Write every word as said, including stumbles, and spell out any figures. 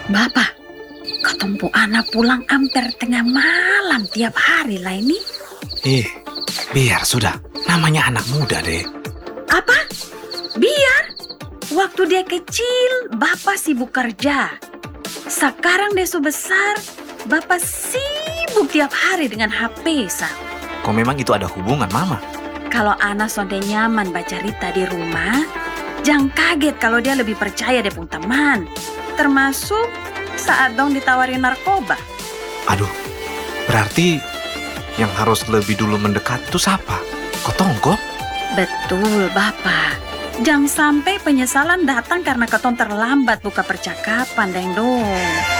Bapak, ketempu anak pulang hampir tengah malam tiap hari lah ini. Eh, biar sudah. Namanya anak muda deh. Apa? Biar? Waktu dia kecil, Bapak sibuk kerja. Sekarang dia sudah besar, Bapak sibuk tiap hari dengan H P, Sa. Kok memang itu ada hubungan, Mama? Kalau anak sonde nyaman baca cerita di rumah, jangan kaget kalau dia lebih percaya dia pun teman. Termasuk saat dong ditawarin narkoba. Aduh, berarti yang harus lebih dulu mendekat itu siapa? Kotong kok? Betul, Bapak. Jangan sampai penyesalan datang karena ketong terlambat buka percakapan, Deng Dong.